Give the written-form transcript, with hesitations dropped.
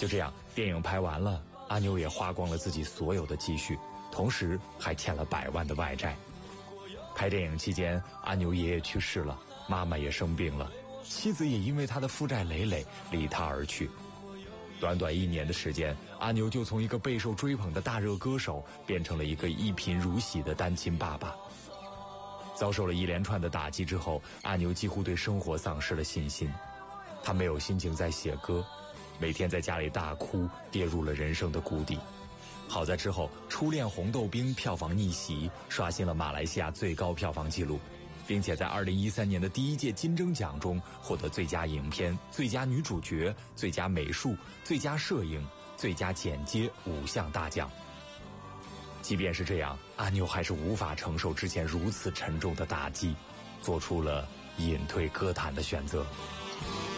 就这样，电影拍完了，阿牛也花光了自己所有的积蓄，同时还欠了100万的外债。拍电影期间，阿牛爷爷去世了，妈妈也生病了，妻子也因为他的负债累累离他而去。短短1年的时间，阿牛就从一个备受追捧的大热歌手变成了一个一贫如洗的单亲爸爸。遭受了一连串的打击之后，阿牛几乎对生活丧失了信心，他没有心情再写歌，每天在家里大哭，跌入了人生的谷底。好在之后《初恋红豆冰》票房逆袭，刷新了马来西亚最高票房纪录，并且在2013年的第1届金钟奖中获得最佳影片、最佳女主角、最佳美术、最佳摄影、最佳剪接5项大奖。即便是这样，阿牛还是无法承受之前如此沉重的打击，做出了隐退歌坛的选择。